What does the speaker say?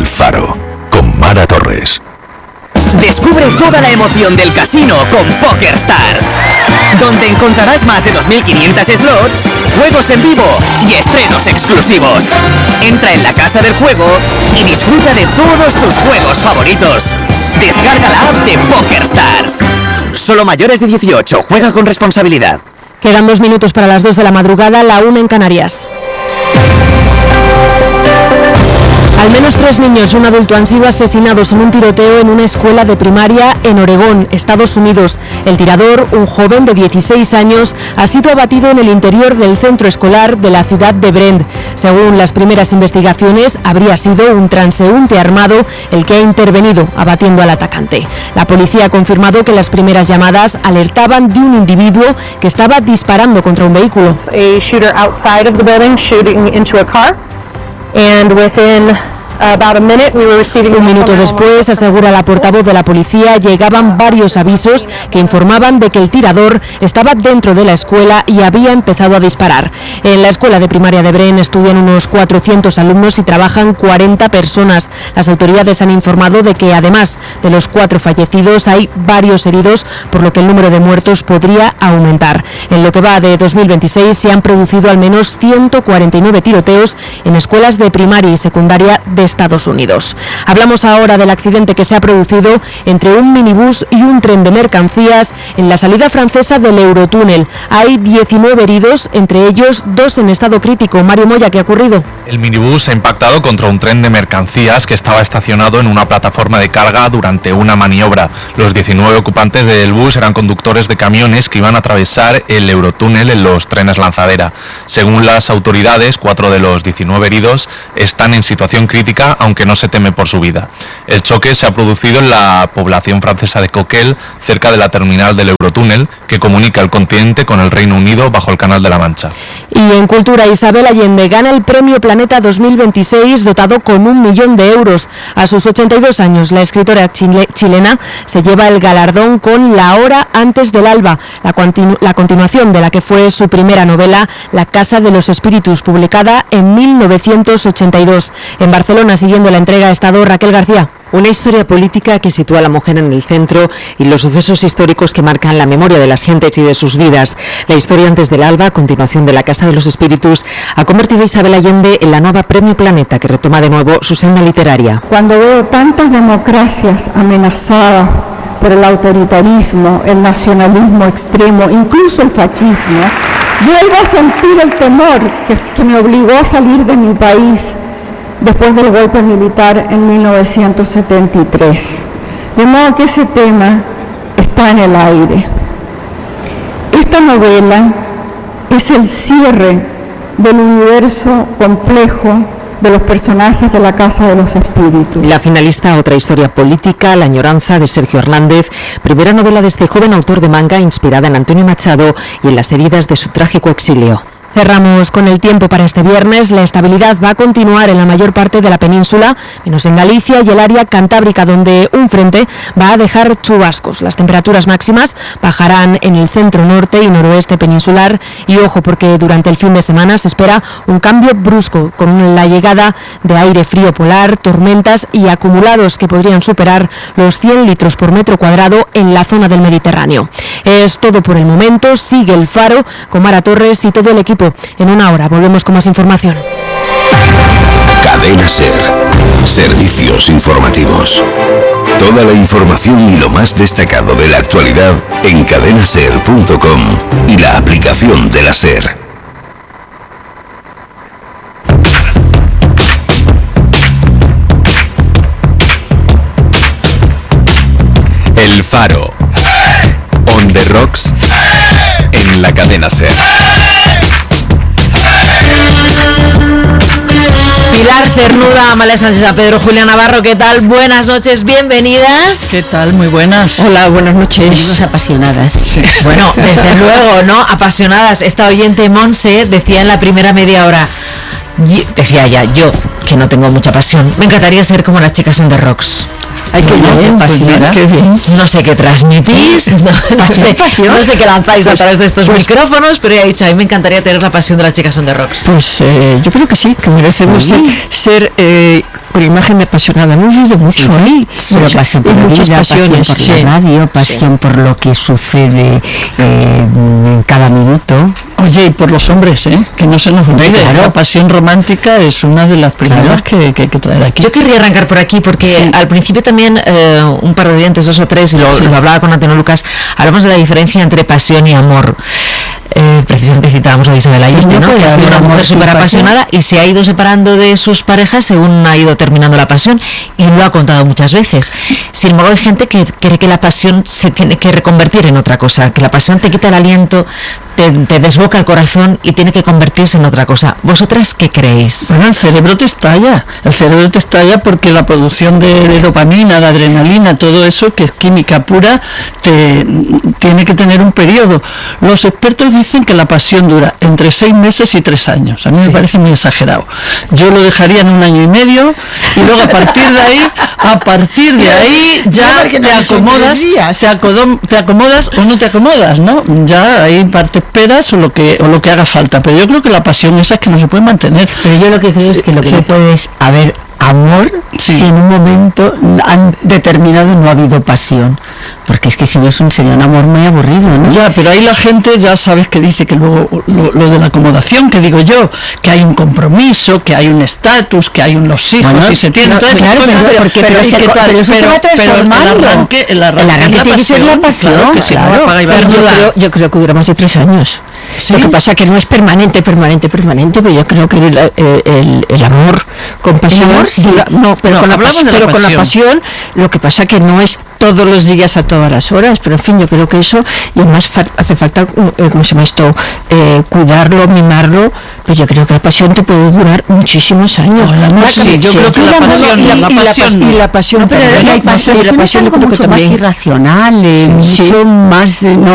Faro, con Mara Torres. Descubre toda la emoción del casino con PokerStars, donde encontrarás más de 2.500 slots, juegos en vivo y estrenos exclusivos. Entra en la casa del juego y disfruta de todos tus juegos favoritos. Descarga la app de PokerStars. Solo mayores de 18, juega con responsabilidad. Quedan 2 minutos para las 2 de la madrugada, la 1 en Canarias. Al menos 3 niños y un adulto han sido asesinados en un tiroteo en una escuela de primaria en Oregón, Estados Unidos. El tirador, un joven de 16 años, ha sido abatido en el interior del centro escolar de la ciudad de Brent. Según las primeras investigaciones, habría sido un transeúnte armado el que ha intervenido, abatiendo al atacante. La policía ha confirmado que las primeras llamadas alertaban de un individuo que estaba disparando contra un vehículo. A shooter outside of the building shooting into a car. And within about a minute we were receiving... Un minuto después, asegura la portavoz de la policía, llegaban varios avisos que informaban de que el tirador estaba dentro de la escuela y había empezado a disparar. En la escuela de primaria de Brent estudian unos 400 alumnos y trabajan 40 personas. Las autoridades han informado de que además de los 4 fallecidos hay varios heridos, por lo que el número de muertos podría aumentar. En lo que va de 2026 se han producido al menos 149 tiroteos en escuelas de primaria y secundaria de Estados Unidos. Hablamos ahora del accidente que se ha producido entre un minibús y un tren de mercancías en la salida francesa del Eurotúnel. Hay 19 heridos, entre ellos 2 en estado crítico. Mario Moya, ¿qué ha ocurrido? El minibús ha impactado contra un tren de mercancías que estaba estacionado en una plataforma de carga durante una maniobra. Los 19 ocupantes del bus eran conductores de camiones que iban a atravesar el Eurotúnel en los trenes lanzadera. Según las autoridades, 4 de los 19 heridos están en situación crítica, aunque no se teme por su vida. El choque se ha producido en la población francesa de Coquel, cerca de la terminal del Eurotúnel, que comunica el continente con el Reino Unido bajo el Canal de la Mancha. Y en cultura, Isabel Allende gana el Premio Planeta 2026, dotado con 1 millón de euros. A sus 82 años, la escritora chilena se lleva el galardón con La hora antes del alba, la continuación de la que fue su primera novela, La casa de los espíritus, publicada en 1982. En Barcelona, siguiendo la entrega, ha estado Raquel García. Una historia política que sitúa a la mujer en el centro y los sucesos históricos que marcan la memoria de las gentes y de sus vidas. La historia antes del alba, a continuación de La Casa de los Espíritus, ha convertido a Isabel Allende en la nueva Premio Planeta, que retoma de nuevo su senda literaria. Cuando veo tantas democracias amenazadas por el autoritarismo, el nacionalismo extremo, incluso el fascismo, vuelvo a sentir el temor que me obligó a salir de mi país después del golpe militar en 1973. De modo que ese tema está en el aire. Esta novela es el cierre del universo complejo de los personajes de La Casa de los Espíritus. La finalista, otra historia política, La añoranza, de Sergio Hernández, primera novela de este joven autor de manga inspirada en Antonio Machado y en las heridas de su trágico exilio. Cerramos con el tiempo para este viernes. La estabilidad va a continuar en la mayor parte de la península, menos en Galicia y el área cantábrica, donde un frente va a dejar chubascos. Las temperaturas máximas bajarán en el centro norte y noroeste peninsular. Y ojo, porque durante el fin de semana se espera un cambio brusco, con la llegada de aire frío polar, tormentas y acumulados que podrían superar los 100 litros por metro cuadrado en la zona del Mediterráneo. Es todo por el momento. Sigue el Faro con Mara Torres y todo el equipo. En una hora volvemos con más información. Cadena SER. Servicios informativos. Toda la información y lo más destacado de la actualidad en cadenaser.com y la aplicación de la SER. El Faro. On the Rocks en la cadena SER. Pilar Cernuda, Amalia Sánchez San Pedro, Julia Navarro, ¿qué tal? Buenas noches, bienvenidas. ¿Qué tal? Muy buenas. Hola, buenas noches. Venimos apasionadas. Sí. Bueno, desde luego, ¿no? Apasionadas. Esta oyente Monse decía en la primera media hora, yo, que no tengo mucha pasión, me encantaría ser como las chicas on the rocks. Hay que leer, pues mira, qué bien. No sé qué transmitís, no sé qué lanzáis a través de estos micrófonos, pero ya he dicho, a mí me encantaría tener la pasión de las chicas on the rocks. Pues yo creo que sí, que merecemos ser con imagen de apasionada. Hemos vivido mucho ahí, pero pasión por muchas pasiones, pasión por la radio, pasión por lo que sucede en cada minuto. Oye, y por los hombres, que no se nos olvide, claro. La pasión romántica es una de las primeras que hay que traer aquí. Yo querría arrancar por aquí porque al principio también un par de oyentes, 2 o 3, y lo hablaba con Antonio Lucas, hablamos de la diferencia entre pasión y amor. Precisamente citábamos a Isabel Allende, ¿no? Que ha sido una mujer súper apasionada y se ha ido separando de sus parejas según ha ido terminando la pasión, y lo ha contado muchas veces. Sin embargo, hay gente que cree que la pasión se tiene que reconvertir en otra cosa, que la pasión te quita el aliento, te desboca el corazón y tiene que convertirse en otra cosa. ¿Vosotras qué creéis? Bueno, el cerebro te estalla porque la producción de dopamina, de adrenalina, todo eso que es química pura, tiene que tener un periodo. Los expertos dicen que la pasión dura entre 6 meses y 3 años. A mí me parece muy exagerado. Yo lo dejaría en 1 año y medio y luego a partir de ahí ya te acomodas o no te acomodas, ¿no? Ya ahí parte esperas o lo que haga falta, pero yo creo que la pasión esa es que no se puede mantener. Pero yo lo que creo es que lo que no puede es haber amor si en un momento determinado no ha habido pasión, porque es que si no sería un amor muy aburrido, ¿no? Ya, pero ahí la gente ya sabes que dice que luego lo de la acomodación, que digo yo, que hay un compromiso, que hay un estatus, que hay unos hijos, y se tiene todas esas cosas, pero el arranque tiene que ser la pasión, yo creo que dura más de 3 años. ¿Sí? Lo que pasa que no es permanente, pero yo creo que el amor con pasión con la pasión, lo que pasa que no es todos los días a todas las horas, pero en fin, yo creo que eso, y además hace falta, ¿cómo se llama esto? Cuidarlo, mimarlo, pues yo creo que la pasión te puede durar muchísimos años. Yo creo que la pasión es mucho más irracional, mucho más,